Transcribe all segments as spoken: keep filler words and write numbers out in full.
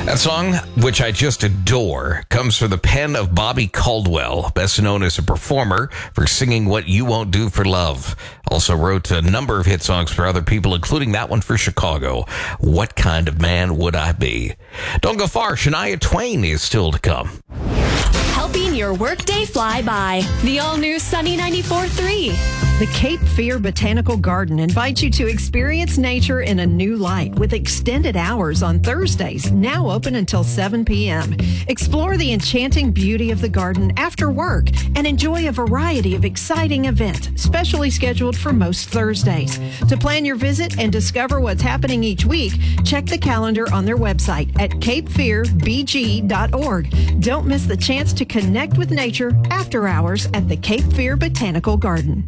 That song, which I just adore, comes from the pen of Bobby Caldwell, best known as a performer for singing What You Won't Do for Love. Also wrote a number of hit songs for other people, including that one for Chicago, What Kind of Man Would I Be? Don't go far, Shania Twain is still to come. Helping your workday fly by. The all-new Sunny ninety-four point three. The Cape Fear Botanical Garden invites you to experience nature in a new light with extended hours on Thursdays, now open until seven p.m. Explore the enchanting beauty of the garden after work and enjoy a variety of exciting events, specially scheduled for most Thursdays. To plan your visit and discover what's happening each week, check the calendar on their website at cape fear b g dot org. Don't miss the chance to connect with nature after hours at the Cape Fear Botanical Garden.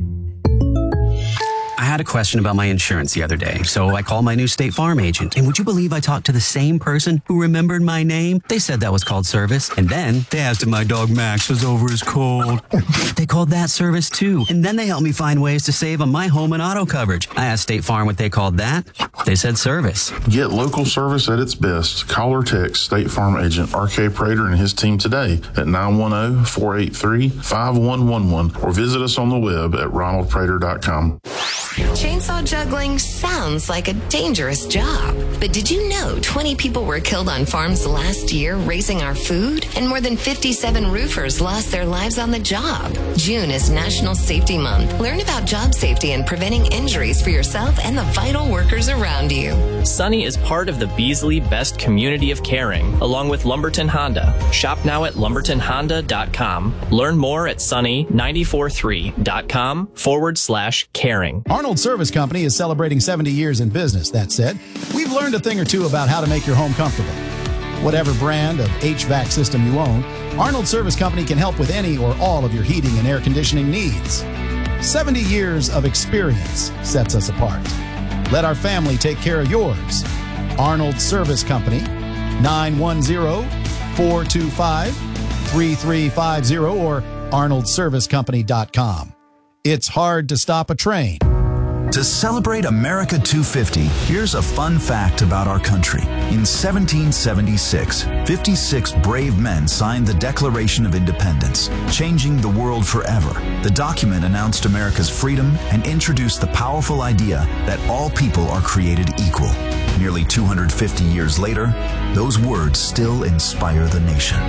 I had a question about my insurance the other day, so I called my new State Farm agent. And would you believe I talked to the same person who remembered my name? They said that was called service. And then they asked if my dog Max was over his cold. They called that service too. And then they helped me find ways to save on my home and auto coverage. I asked State Farm what they called that. They said service. Get local service at its best. Call or text State Farm agent R K Prater and his team today at nine one zero, four eight three, five one one one or visit us on the web at ronald prater dot com. Chainsaw juggling sounds like a dangerous job. But did you know twenty people were killed on farms last year raising our food? And more than fifty-seven roofers lost their lives on the job. June is National Safety Month. Learn about job safety and preventing injuries for yourself and the vital workers around you. Sunny is part of the Beasley Best Community of Caring, along with Lumberton Honda. Shop now at lumberton honda dot com. Learn more at sunny nine four three dot com forward slash caring. Arnold Service Company is celebrating seventy years in business. That said, we've learned a thing or two about how to make your home comfortable. Whatever brand of H V A C system you own, Arnold Service Company can help with any or all of your heating and air conditioning needs. seventy years of experience sets us apart. Let our family take care of yours. Arnold Service Company, nine one zero, four two five, three three five zero or arnold service company dot com. It's hard to stop a train. To celebrate America two fifty, here's a fun fact about our country. In seventeen seventy-six, fifty-six brave men signed the Declaration of Independence, changing the world forever. The document announced America's freedom and introduced the powerful idea that all people are created equal. Nearly two hundred fifty years later, those words still inspire the nation.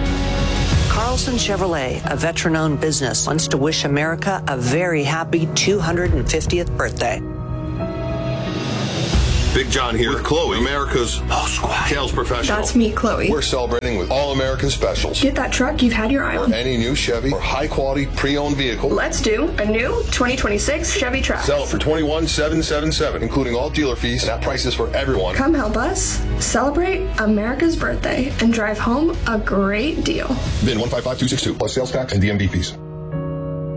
Carlson Chevrolet, a veteran-owned business, wants to wish America a very happy two hundred fiftieth birthday. Big John here with Chloe, America's most sales professional. That's me, Chloe. We're celebrating with all-American specials. Get that truck you've had your eye on. Or any new Chevy or high-quality pre-owned vehicle. Let's do a new twenty twenty-six Chevy Trax. Sell it for twenty-one thousand seven hundred seventy-seven dollars, including all dealer fees. That price is for everyone. Come help us celebrate America's birthday and drive home a great deal. V I N one five five two six two plus sales tax and D M V fees.